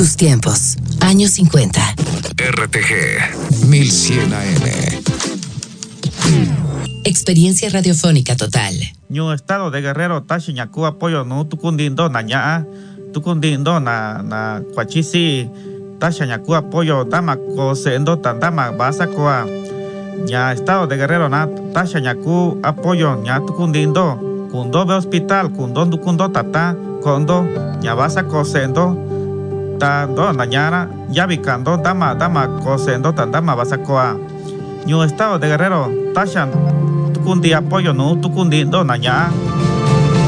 Tus tiempos, años 50. RTG 1100 AM. Experiencia radiofónica total. Ñu estado de Guerrero tashi ñaku apoyo no tukundindo na ñaa tukundindo na kwachisi tasha ñaku apoyo dama ko sendo tandama basa koa ña estado de Guerrero na tasha ñaku apoyo ña tukundindo kundo be hospital kundo tata kondo ña basa ko sendo tando na ñara yabikando dama ko sendo tandama basa koa Ñu estado de Guerrero tasha tukundi apoyo no tukundindo na ña